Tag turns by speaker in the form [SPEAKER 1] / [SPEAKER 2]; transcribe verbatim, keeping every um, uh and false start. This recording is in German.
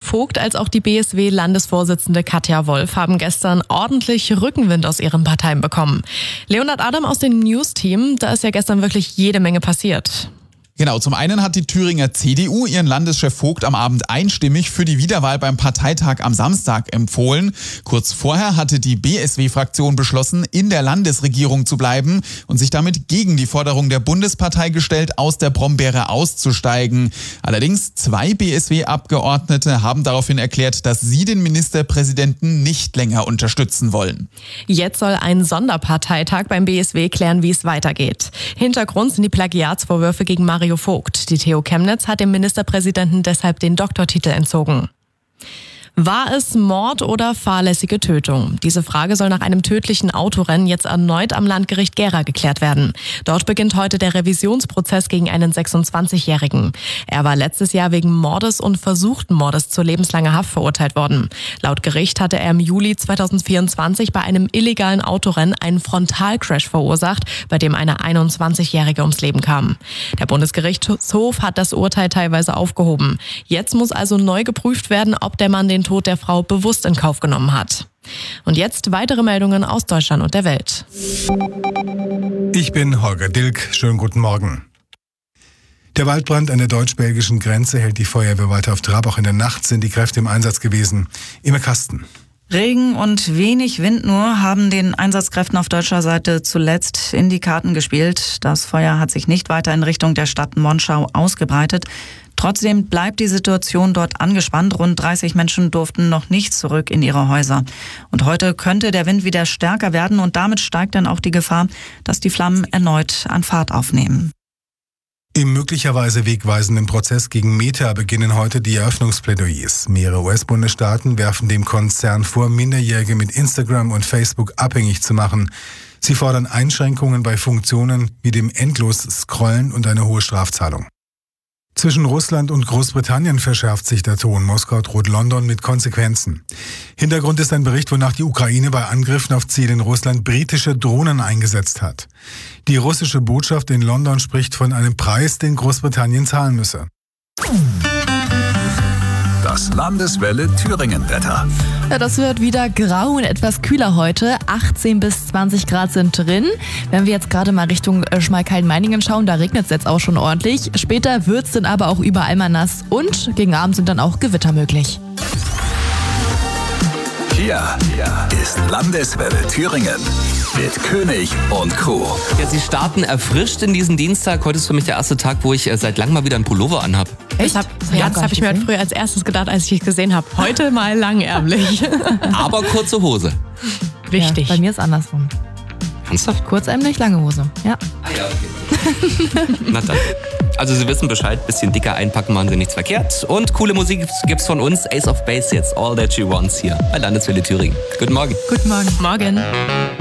[SPEAKER 1] Vogt als auch die B S W-Landesvorsitzende Katja Wolf haben gestern ordentlich Rückenwind aus ihren Parteien bekommen. Leonhard Adam aus dem News-Team, da ist ja gestern wirklich jede Menge passiert.
[SPEAKER 2] Genau, zum einen hat die Thüringer C D U ihren Landeschef Vogt am Abend einstimmig für die Wiederwahl beim Parteitag am Samstag empfohlen. Kurz vorher hatte die B S W-Fraktion beschlossen, in der Landesregierung zu bleiben und sich damit gegen die Forderung der Bundespartei gestellt, aus der Brombeere auszusteigen. Allerdings zwei B S W-Abgeordnete haben daraufhin erklärt, dass sie den Ministerpräsidenten nicht länger unterstützen wollen.
[SPEAKER 1] Jetzt soll ein Sonderparteitag beim B S W klären, wie es weitergeht. Hintergrund sind die Plagiatsvorwürfe gegen Mario Vogt. Die T U Chemnitz hat dem Ministerpräsidenten deshalb den Doktortitel entzogen. War es Mord oder fahrlässige Tötung? Diese Frage soll nach einem tödlichen Autorennen jetzt erneut am Landgericht Gera geklärt werden. Dort beginnt heute der Revisionsprozess gegen einen sechsundzwanzigjährigen. Er war letztes Jahr wegen Mordes und versuchten Mordes zu lebenslanger Haft verurteilt worden. Laut Gericht hatte er im Juli zweitausendvierundzwanzig bei einem illegalen Autorennen einen Frontalcrash verursacht, bei dem eine einundzwanzigjährige ums Leben kam. Der Bundesgerichtshof hat das Urteil teilweise aufgehoben. Jetzt muss also neu geprüft werden, ob der Mann den Tod der Frau bewusst in Kauf genommen hat. Und jetzt weitere Meldungen aus Deutschland und der Welt.
[SPEAKER 3] Ich bin Holger Dilk. Schönen guten Morgen. Der Waldbrand an der deutsch-belgischen Grenze hält die Feuerwehr weiter auf Trab. Auch in der Nacht sind die Kräfte im Einsatz gewesen. Immer Kasten.
[SPEAKER 4] Regen und wenig Wind nur haben den Einsatzkräften auf deutscher Seite zuletzt in die Karten gespielt. Das Feuer hat sich nicht weiter in Richtung der Stadt Monschau ausgebreitet. Trotzdem bleibt die Situation dort angespannt. Rund dreißig Menschen durften noch nicht zurück in ihre Häuser. Und heute könnte der Wind wieder stärker werden und damit steigt dann auch die Gefahr, dass die Flammen erneut an Fahrt aufnehmen.
[SPEAKER 3] Im möglicherweise wegweisenden Prozess gegen Meta beginnen heute die Eröffnungsplädoyers. Mehrere U S-Bundesstaaten werfen dem Konzern vor, Minderjährige mit Instagram und Facebook abhängig zu machen. Sie fordern Einschränkungen bei Funktionen wie dem Endlos-Scrollen und eine hohe Strafzahlung. Zwischen Russland und Großbritannien verschärft sich der Ton. Moskau droht London mit Konsequenzen. Hintergrund ist ein Bericht, wonach die Ukraine bei Angriffen auf Ziele in Russland britische Drohnen eingesetzt hat. Die russische Botschaft in London spricht von einem Preis, den Großbritannien zahlen müsse.
[SPEAKER 5] Das Landeswelle Thüringen-Wetter.
[SPEAKER 6] Ja, das wird wieder grau und etwas kühler heute. achtzehn bis zwanzig Grad sind drin. Wenn wir jetzt gerade mal Richtung Schmalkalden-Meiningen schauen, da regnet es jetzt auch schon ordentlich. Später wird es dann aber auch überall mal nass und gegen Abend sind dann auch Gewitter möglich.
[SPEAKER 5] Hier ist Landeswelle Thüringen mit König und Crew.
[SPEAKER 7] Ja, Sie starten erfrischt in diesen Dienstag. Heute ist für mich der erste Tag, wo ich seit langem mal wieder einen Pullover anhab.
[SPEAKER 1] Echt? Das, hab, ja, das habe ich mir heute früher als erstes gedacht, als ich dich gesehen habe. Heute mal langärmlich.
[SPEAKER 7] Aber kurze Hose.
[SPEAKER 1] Wichtig.
[SPEAKER 6] Ja, bei mir ist andersrum.
[SPEAKER 7] Ernsthaft?
[SPEAKER 6] Kurzärmlich, lange Hose. Ja.
[SPEAKER 7] Ah, ja, okay. Na dann. Also Sie wissen Bescheid, bisschen dicker einpacken, machen Sie nichts verkehrt. Und coole Musik gibt's von uns. Ace of Base jetzt, All That She Wants hier bei Landeswelle Thüringen. Guten Morgen.
[SPEAKER 1] Guten Morgen. Morgen.